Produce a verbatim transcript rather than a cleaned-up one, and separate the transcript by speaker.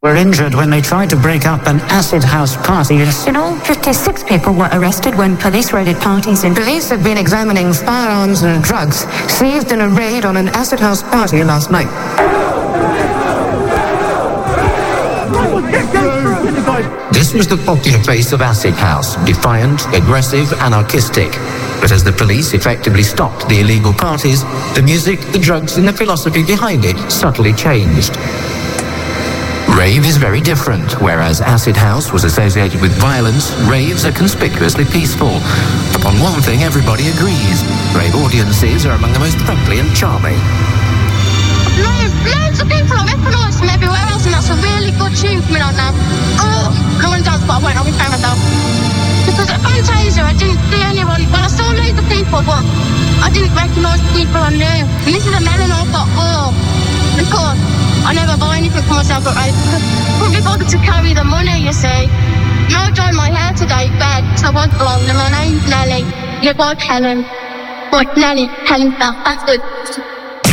Speaker 1: were injured when they tried to break up an acid house party.
Speaker 2: In all, fifty-six people were arrested when police raided parties in...
Speaker 3: Police have been examining firearms and drugs seized in a raid on an acid house party last night.
Speaker 4: This was the popular face of Acid House, defiant, aggressive, anarchistic. But as the police effectively stopped the illegal parties, the music, the drugs, and the philosophy behind it subtly changed. Rave is very different. Whereas Acid House was associated with violence, raves are conspicuously peaceful. Upon one thing, everybody agrees. Rave audiences are among the most friendly and charming.
Speaker 5: Loads, loads of people are recognised from everywhere else, and that's a really good tune for me right now. Oh, I want to dance, but I won't. I'll be proud of myself. Because at Fantasia, I didn't see anyone. Well, I saw loads of people, but I didn't recognise the people I knew. And this is a melon I thought, oh, because I never buy anything for myself, but I couldn't be bothered to carry the money, you see. I dyed my hair today, bad, so I won't belong. And my name's Nelly. Your wife, Helen. What, Nelly? Helen Bell, that's good.